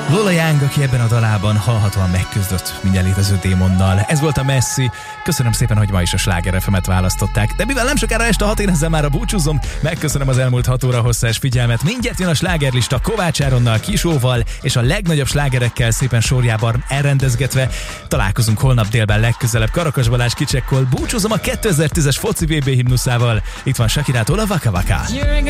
Lola Young, aki ebben a dalában hallhatóan megküzdött minden létező démonnal. Ez volt a Messi. Köszönöm szépen, hogy ma is a Sláger FM-et választották. De mivel nem sokára este 6, én ezzel már a búcsúzom. Megköszönöm az elmúlt 6 óra hosszás figyelmet. Mindjárt jön a slágerlista Kovács Áronnal, Kisóval és a legnagyobb slágerekkel szépen sorjában elrendezgetve. Találkozunk holnap délben legközelebb. Karakas Balázs kicsekkol. Búcsúzom a 2010-es foci VB himnuszával. Itt van Shakirától a Waka Waka.